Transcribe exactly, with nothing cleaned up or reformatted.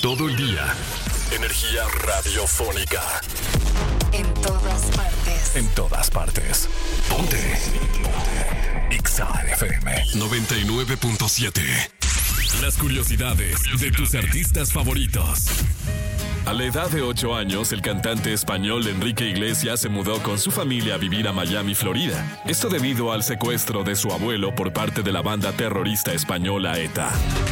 todo el día. Energía radiofónica. En todas partes. En todas partes. Ponte. Ponte. Exa F M noventa y nueve punto siete. Las curiosidades de tus artistas favoritos. A la edad de ocho años, el cantante español Enrique Iglesias se mudó con su familia a vivir a Miami, Florida. Esto debido al secuestro de su abuelo por parte de la banda terrorista española ETA.